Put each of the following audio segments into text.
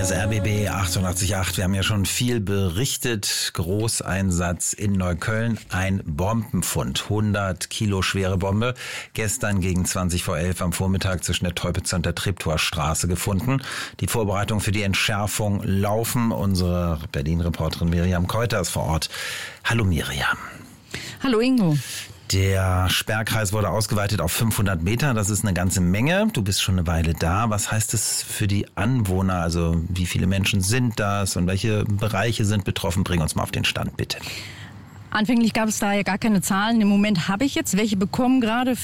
Hier ist RBB 88.8. Wir haben ja schon viel berichtet. Großeinsatz in Neukölln. Ein Bombenfund. 100 Kilo schwere Bombe. Gestern gegen 20 vor 11 am Vormittag zwischen der Teupitzer und der Treptower-Straße gefunden. Die Vorbereitungen für die Entschärfung laufen. Unsere Berlin-Reporterin Miriam Keuter ist vor Ort. Hallo Miriam. Hallo Ingo. Der Sperrkreis wurde ausgeweitet auf 500 Meter. Das ist eine ganze Menge. Du bist schon eine Weile da. Was heißt das für die Anwohner? Also wie viele Menschen sind das und welche Bereiche sind betroffen? Bring uns mal auf den Stand, bitte. Anfänglich gab es da ja gar keine Zahlen. Im Moment habe ich jetzt welche bekommen. Gerade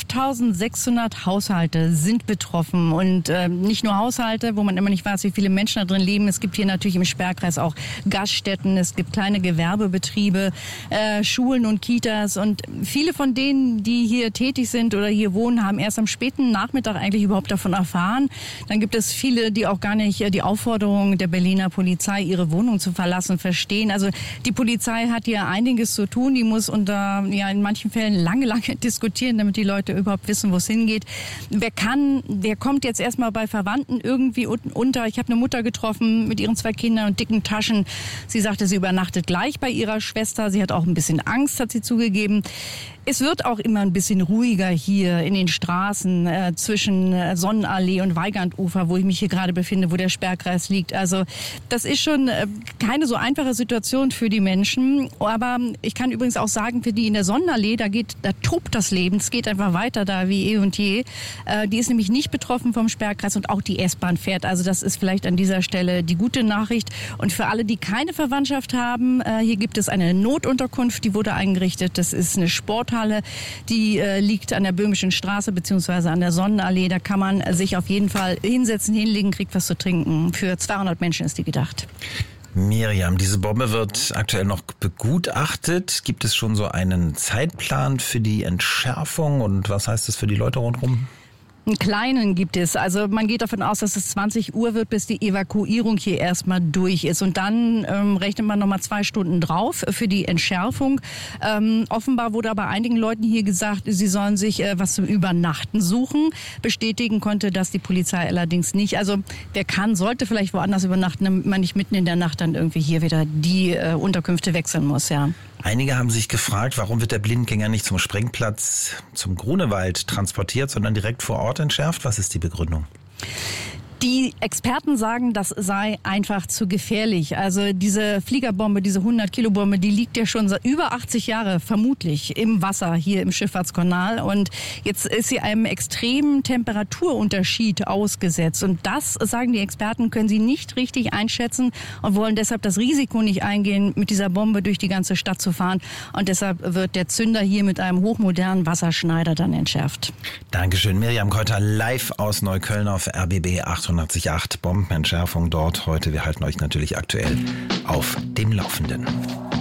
5.600 Haushalte sind betroffen. Und nicht nur Haushalte, wo man immer nicht weiß, wie viele Menschen da drin leben. Es gibt hier natürlich im Sperrkreis auch Gaststätten. Es gibt kleine Gewerbebetriebe, Schulen und Kitas. Und viele von denen, die hier tätig sind oder hier wohnen, haben erst am späten Nachmittag eigentlich überhaupt davon erfahren. Dann gibt es viele, die auch gar nicht die Aufforderung der Berliner Polizei, ihre Wohnung zu verlassen, verstehen. Also die Polizei hat hier einiges zu tun. Die muss in manchen Fällen lange diskutieren, damit die Leute überhaupt wissen, wo es hingeht. Wer kann, der kommt jetzt erstmal bei Verwandten irgendwie unter. Ich habe eine Mutter getroffen mit ihren 2 Kindern und dicken Taschen. Sie sagte, sie übernachtet gleich bei ihrer Schwester. Sie hat auch ein bisschen Angst, hat sie zugegeben. Es wird auch immer ein bisschen ruhiger hier in den Straßen zwischen Sonnenallee und Weigandufer, wo ich mich hier gerade befinde, wo der Sperrkreis liegt. Also das ist schon keine so einfache Situation für die Menschen. Aber ich kann übrigens auch sagen, für die in der Sonnenallee, da tobt das Leben. Es geht einfach weiter da wie eh und je. Die ist nämlich nicht betroffen vom Sperrkreis und auch die S-Bahn fährt. Also das ist vielleicht an dieser Stelle die gute Nachricht. Und für alle, die keine Verwandtschaft haben, hier gibt es eine Notunterkunft, die wurde eingerichtet. Das ist eine Sporthalle. Die liegt an der Böhmischen Straße bzw. an der Sonnenallee. Da kann man sich auf jeden Fall hinsetzen, hinlegen, kriegt was zu trinken. Für 200 Menschen ist die gedacht. Miriam, diese Bombe wird aktuell noch begutachtet. Gibt es schon so einen Zeitplan für die Entschärfung und was heißt das für die Leute rundherum? Einen kleinen gibt es. Also man geht davon aus, dass es 20 Uhr wird, bis die Evakuierung hier erstmal durch ist. Und dann rechnet man nochmal 2 Stunden drauf für die Entschärfung. Offenbar wurde aber einigen Leuten hier gesagt, sie sollen sich was zum Übernachten suchen. Bestätigen konnte das die Polizei allerdings nicht. Also wer kann, sollte vielleicht woanders übernachten, damit man nicht mitten in der Nacht dann irgendwie hier wieder die Unterkünfte wechseln muss, ja. Einige haben sich gefragt, warum wird der Blindgänger nicht zum Sprengplatz, zum Grunewald transportiert, sondern direkt vor Ort entschärft? Was ist die Begründung? Die Experten sagen, das sei einfach zu gefährlich. Also diese Fliegerbombe, diese 100-Kilo-Bombe, die liegt ja schon seit über 80 Jahre vermutlich im Wasser hier im Schifffahrtskanal. Und jetzt ist sie einem extremen Temperaturunterschied ausgesetzt. Und das, sagen die Experten, können sie nicht richtig einschätzen und wollen deshalb das Risiko nicht eingehen, mit dieser Bombe durch die ganze Stadt zu fahren. Und deshalb wird der Zünder hier mit einem hochmodernen Wasserschneider dann entschärft. Dankeschön, Miriam Keuter, live aus Neukölln auf RBB 88.8. Bombenentschärfung dort heute. Wir halten euch natürlich aktuell auf dem Laufenden.